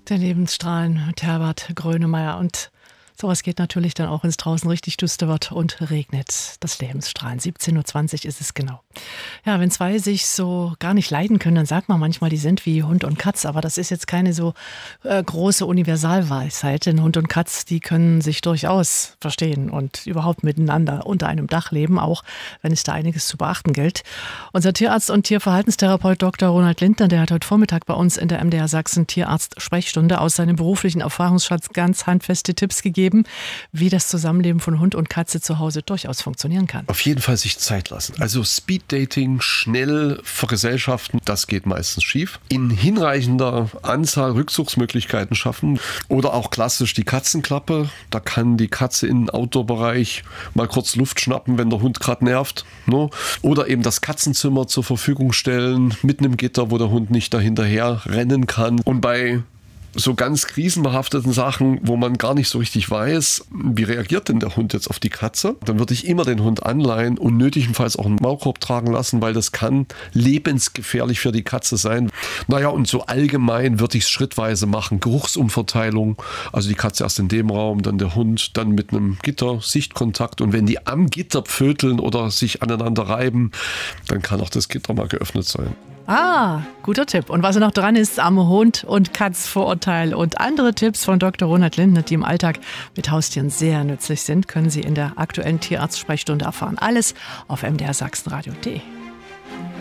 Der Lebensstrahlen mit Herbert Grönemeyer. Und sowas geht natürlich dann auch, wenn es draußen richtig düster wird und regnet. Das Lebensstrahlen. 17:20 Uhr ist es genau. Ja, wenn zwei sich so gar nicht leiden können, dann sagt man manchmal, die sind wie Hund und Katz. Aber das ist jetzt keine so große Universalweisheit. Denn Hund und Katz, die können sich durchaus verstehen und überhaupt miteinander unter einem Dach leben, auch wenn es da einiges zu beachten gilt. Unser Tierarzt und Tierverhaltenstherapeut Dr. Ronald Lindner, der hat heute Vormittag bei uns in der MDR Sachsen Tierarzt-Sprechstunde aus seinem beruflichen Erfahrungsschatz ganz handfeste Tipps gegeben, wie das Zusammenleben von Hund und Katze zu Hause durchaus funktionieren kann. Auf jeden Fall sich Zeit lassen. Also Speeddating, schnell vergesellschaften, das geht meistens schief. In hinreichender Anzahl Rückzugsmöglichkeiten schaffen oder auch klassisch die Katzenklappe. Da kann die Katze im Outdoor-Bereich mal kurz Luft schnappen, wenn der Hund gerade nervt. Ne? Oder eben das Katzenzimmer zur Verfügung stellen mit einem Gitter, wo der Hund nicht dahinterher rennen kann. Und bei so ganz krisenbehafteten Sachen, wo man gar nicht so richtig weiß, wie reagiert denn der Hund jetzt auf die Katze, dann würde ich immer den Hund anleihen und nötigenfalls auch einen Maulkorb tragen lassen, weil das kann lebensgefährlich für die Katze sein. Naja, und so allgemein würde ich es schrittweise machen. Geruchsumverteilung, also die Katze erst in dem Raum, dann der Hund, dann mit einem Gitter, Sichtkontakt. Und wenn die am Gitter pföteln oder sich aneinander reiben, dann kann auch das Gitter mal geöffnet sein. Ah, guter Tipp. Und was noch dran ist am Hund- und Katzvorurteil und andere Tipps von Dr. Ronald Lindner, die im Alltag mit Haustieren sehr nützlich sind, können Sie in der aktuellen Tierarzt-Sprechstunde erfahren. Alles auf mdrsachsenradio.de.